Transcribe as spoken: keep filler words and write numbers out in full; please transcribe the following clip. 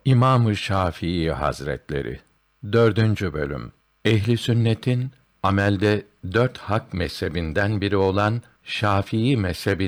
İmam-ı Şafii Hazretleri. Dördüncü bölüm. Ehli sünnetin amelde dört hak mezhebinden biri olan Şafii mezhebi